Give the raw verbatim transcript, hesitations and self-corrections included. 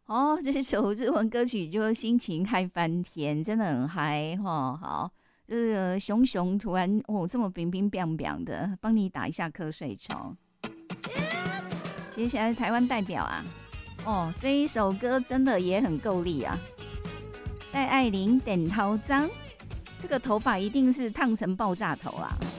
哦，这首日文歌曲就心情嗨翻天，真的很嗨哈。好，这个熊熊突然哦这么冰冰冰冰的，帮你打一下瞌睡虫。接下来台湾代表啊，哦这一首歌真的也很够力啊。戴爱玲点头章，这个头发一定是烫成爆炸头啊。